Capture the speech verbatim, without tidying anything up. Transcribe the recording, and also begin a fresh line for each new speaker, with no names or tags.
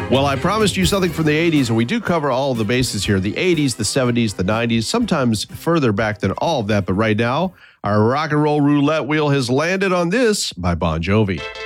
Well, I promised you something from the eighties, and we do cover all of the bases here. The eighties, the seventies, the nineties, sometimes further back than all of that. But right now, our rock and roll roulette wheel has landed on this by Bon Jovi.